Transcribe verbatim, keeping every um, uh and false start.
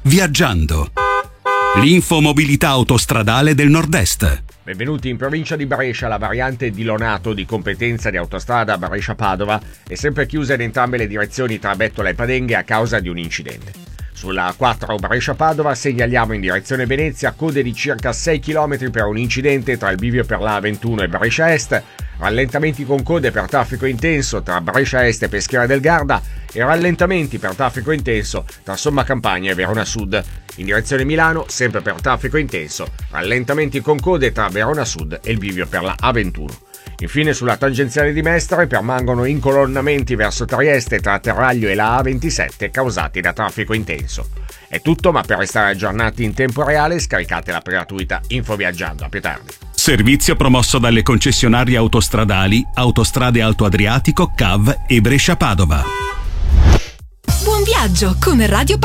Viaggiando. L'infomobilità autostradale del Nord-Est. Benvenuti in provincia di Brescia. La variante di Lonato di competenza di autostrada Brescia-Padova è sempre chiusa in entrambe le direzioni tra Bettola e Padenghe a causa di un incidente. Sulla A quattro Brescia-Padova segnaliamo in direzione Venezia code di circa sei chilometri per un incidente tra il bivio per la A ventuno e Brescia Est, rallentamenti con code per traffico intenso tra Brescia Est e Peschiera del Garda e rallentamenti per traffico intenso tra Somma Campagna e Verona Sud. In direzione Milano, sempre per traffico intenso, rallentamenti con code tra Verona Sud e il bivio per la A ventuno. Infine sulla tangenziale di Mestre permangono incolonnamenti verso Trieste tra Terraglio e la A ventisette causati da traffico intenso. È tutto, ma per restare aggiornati in tempo reale scaricate l'app gratuita Infoviaggiando. A più tardi. Servizio promosso dalle concessionarie autostradali Autostrade Alto Adriatico, C A V e Brescia Padova. Buon viaggio con Radio